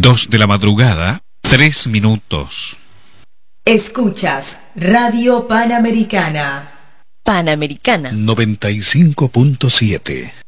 2 de la madrugada, 3 minutos. Escuchas Radio Panamericana. Panamericana 95.7.